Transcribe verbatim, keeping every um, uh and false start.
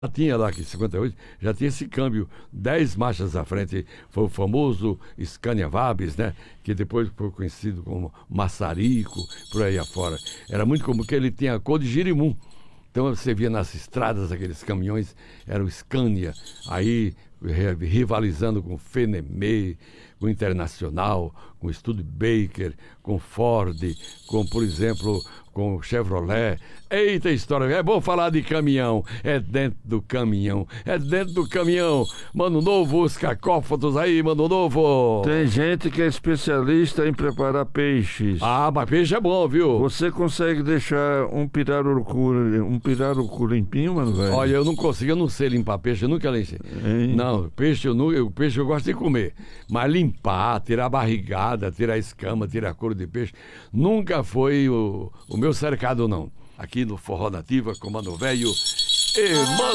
Já tinha lá que em cinquenta e oito, já tinha esse câmbio, dez marchas à frente, foi o famoso Scania Vabis, né? Que depois foi conhecido como Massarico, por aí afora. Era muito comum que ele tinha a cor de girimum. Então você via nas estradas aqueles caminhões, era o Scania, aí rivalizando com o Fenemê, com o Internacional, com o Studebaker, com Ford, com, por exemplo, com o Chevrolet. Eita história, é bom falar de caminhão, é dentro do caminhão, é dentro do caminhão. Mano Novo, os cacófatos aí, Mano Novo. Tem gente que é especialista em preparar peixes. Ah, mas peixe é bom, viu? Você consegue deixar um pirarucu, um pirarucu limpinho, mano, velho? Olha, eu não consigo, eu não sei limpar peixe, eu nunca limpei. Hein? Não, peixe eu, não, eu, peixe eu gosto de comer, mas limpar, tirar a barrigada, tirar a escama, tirar a couro de peixe, nunca foi o, o meu cercado, não. Aqui no Forró Nativa, com Mano Velho e Mano